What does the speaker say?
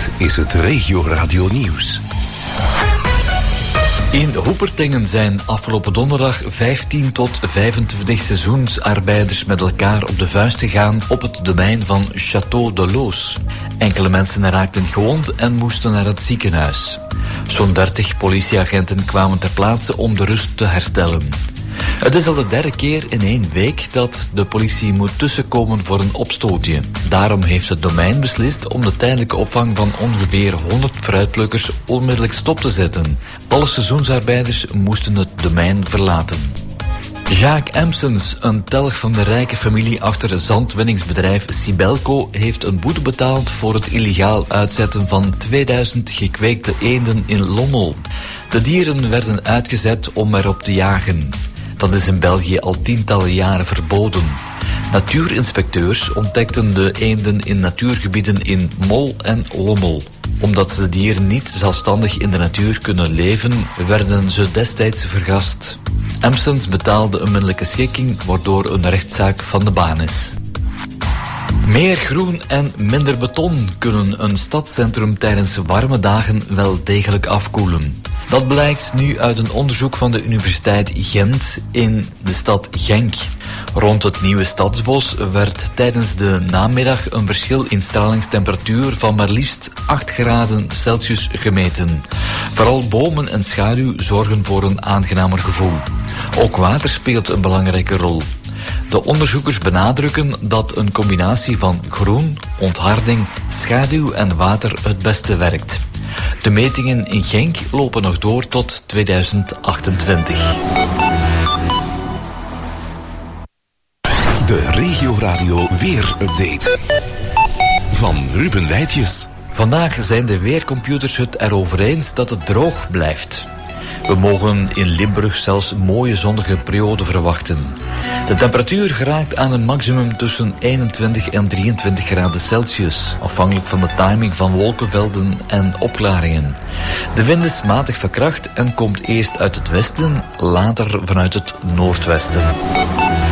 is het Regio Radio Nieuws. In Hoepertengen zijn afgelopen donderdag 15 tot 25 seizoensarbeiders met elkaar op de vuist gegaan op het domein van Château de Loos. Enkele mensen raakten gewond en moesten naar het ziekenhuis. Zo'n 30 politieagenten kwamen ter plaatse om de rust te herstellen. Het is al de derde keer in 1 week dat de politie moet tussenkomen voor een opstootje. Daarom heeft het domein beslist om de tijdelijke opvang van ongeveer 100 fruitplukkers onmiddellijk stop te zetten. Alle seizoensarbeiders moesten het domein verlaten. Jacques Empsens, een telg van de rijke familie achter het zandwinningsbedrijf Sibelco, heeft een boete betaald voor het illegaal uitzetten van 2000 gekweekte eenden in Lommel. De dieren werden uitgezet om erop te jagen. Dat is in België al tientallen jaren verboden. Natuurinspecteurs ontdekten de eenden in natuurgebieden in Mol en Lommel. Omdat de dieren niet zelfstandig in de natuur kunnen leven, werden ze destijds vergast. Empsens betaalde een middelijke schikking, waardoor een rechtszaak van de baan is. Meer groen en minder beton kunnen een stadscentrum tijdens warme dagen wel degelijk afkoelen. Dat blijkt nu uit een onderzoek van de Universiteit Gent in de stad Genk. Rond het nieuwe Stadsbos werd tijdens de namiddag een verschil in stralingstemperatuur van maar liefst 8 graden Celsius gemeten. Vooral bomen en schaduw zorgen voor een aangenamer gevoel. Ook water speelt een belangrijke rol. De onderzoekers benadrukken dat een combinatie van groen, ontharding, schaduw en water het beste werkt. De metingen in Genk lopen nog door tot 2028. De Regio Radio Weer-update van Ruben Wijtjes. Vandaag zijn de weercomputers het erover eens dat het droog blijft. We mogen in Limburg zelfs een mooie zonnige periode verwachten. De temperatuur geraakt aan een maximum tussen 21 en 23 graden Celsius, afhankelijk van de timing van wolkenvelden en opklaringen. De wind is matig van kracht en komt eerst uit het westen, later vanuit het noordwesten.